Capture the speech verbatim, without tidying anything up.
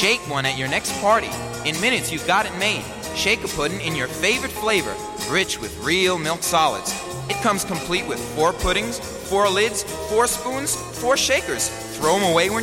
Shake one at your next party. In minutes, you've got it made. Shake-a-Puddin' in your favorite flavor, rich with real milk solids. It comes complete with four puddings, four lids, four spoons, four shakers. Throw them away when